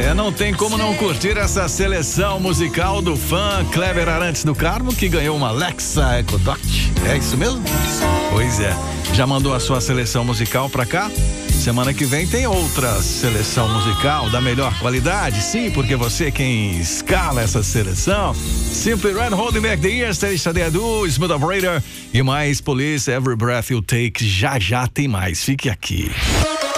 Não tem como não curtir essa seleção musical do fã Kleber Arantes do Carmo, que ganhou uma Alexa Echo Dot. É isso mesmo? Pois é. Já mandou a sua seleção musical pra cá? Semana que vem tem outra seleção musical da melhor qualidade, sim, porque você é quem escala essa seleção. Simply Red, Holding Back the Years, Taste Edu, Smooth Operator e mais Police, Every Breath You Take. Já tem mais, fique aqui.